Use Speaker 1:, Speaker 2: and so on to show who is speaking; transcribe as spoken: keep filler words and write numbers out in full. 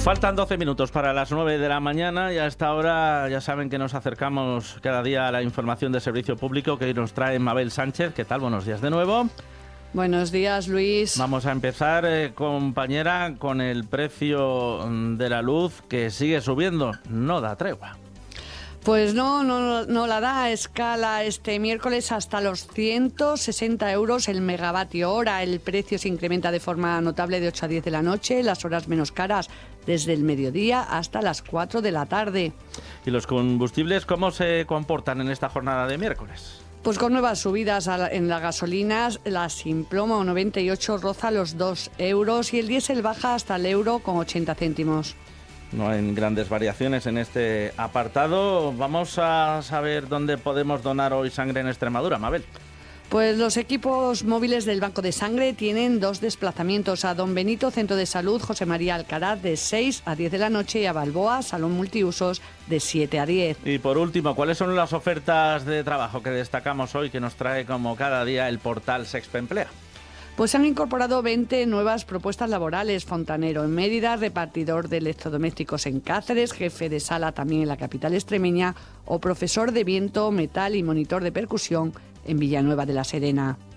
Speaker 1: Faltan doce minutos para las nueve de la mañana y a esta hora ya saben que nos acercamos cada día a la información de servicio público que hoy nos trae Mabel Sánchez. ¿Qué tal? Buenos días de nuevo.
Speaker 2: Buenos días, Luis.
Speaker 1: Vamos a empezar, eh, compañera, con el precio de la luz que sigue subiendo. No da tregua.
Speaker 2: Pues no, no, no la da a escala este miércoles hasta los ciento sesenta euros el megavatio hora. El precio se incrementa de forma notable de ocho a diez de la noche, las horas menos caras desde el mediodía hasta las cuatro de la tarde.
Speaker 1: ¿Y los combustibles cómo se comportan en esta jornada de miércoles?
Speaker 2: Pues con nuevas subidas en las gasolinas, la sin plomo noventa y ocho roza los dos euros y el diésel baja hasta el euro con ochenta céntimos.
Speaker 1: No hay grandes variaciones en este apartado. Vamos a saber dónde podemos donar hoy sangre en Extremadura, Mabel.
Speaker 2: Pues los equipos móviles del Banco de Sangre tienen dos desplazamientos: a Don Benito, Centro de Salud José María Alcaraz, de seis a diez de la noche, y a Balboa, Salón Multiusos, de siete a diez.
Speaker 1: Y por último, ¿cuáles son las ofertas de trabajo que destacamos hoy, que nos trae como cada día el portal Sexpemplea?
Speaker 2: Pues se han incorporado veinte nuevas propuestas laborales: fontanero en Mérida, repartidor de electrodomésticos en Cáceres, jefe de sala también en la capital extremeña, o profesor de viento, metal y monitor de percusión en Villanueva de la Serena.